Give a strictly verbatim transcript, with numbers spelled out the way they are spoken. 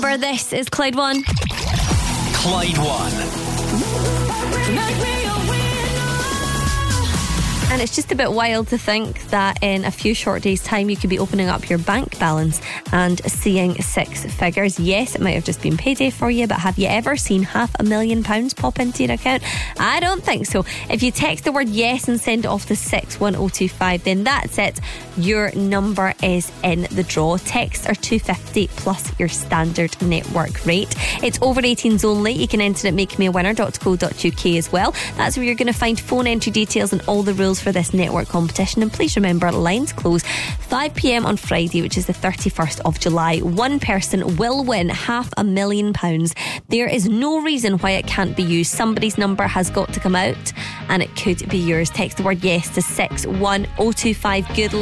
number. This is Clyde One. Clyde One. And it's just a bit wild to think that in a few short days' time you could be opening up your bank balance and seeing six figures. Yes, it might have just been payday for you, but have you ever seen half a million pounds pop into your account? I don't think so. If you text the word yes and send it off to six one oh two five, then that's it. Your number is in the draw. Texts are two pounds fifty plus your standard network rate. It's over eighteens only. You can enter at make me a winner dot co dot uk as well. That's where you're going to find phone entry details and all the rules for this network competition. And please remember, lines close five p.m. on Friday, which is the thirty-first of July. One person will win half a million pounds. There is no reason why it can't be used. Somebody's number has got to come out and it could be yours. Text the word yes to six one oh two five. Good luck.